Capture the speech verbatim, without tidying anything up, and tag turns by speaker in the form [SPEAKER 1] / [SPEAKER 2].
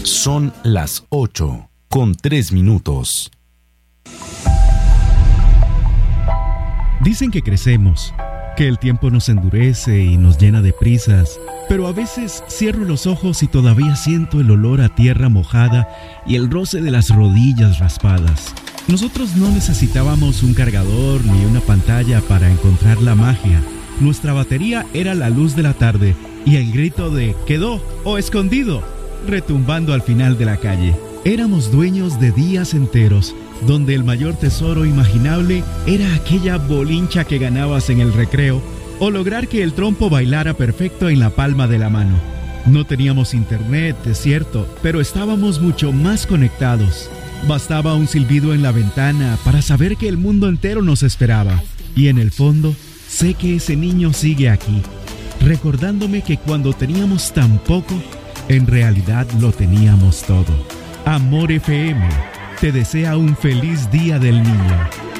[SPEAKER 1] Son las ocho con tres minutos.
[SPEAKER 2] Dicen que crecemos, que el tiempo nos endurece y nos llena de prisas, pero a veces cierro los ojos y todavía siento el olor a tierra mojada y el roce de las rodillas raspadas. Nosotros no necesitábamos un cargador ni una pantalla para encontrar la magia. Nuestra batería era la luz de la tarde y el grito de «quedó» o «escondido» retumbando al final de la calle. Éramos dueños de días enteros, donde el mayor tesoro imaginable era aquella bolincha que ganabas en el recreo o lograr que el trompo bailara perfecto en la palma de la mano. No teníamos internet, es cierto, pero estábamos mucho más conectados. Bastaba un silbido en la ventana para saber que el mundo entero nos esperaba. Y en el fondo, sé que ese niño sigue aquí, recordándome que cuando teníamos tan poco, en realidad lo teníamos todo. Amor F M te desea un feliz Día del Niño.